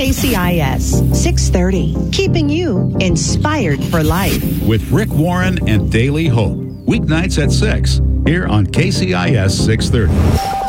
KCIS 630, keeping you inspired for life. With Rick Warren and Daily Hope. Weeknights at 6 here on KCIS 630.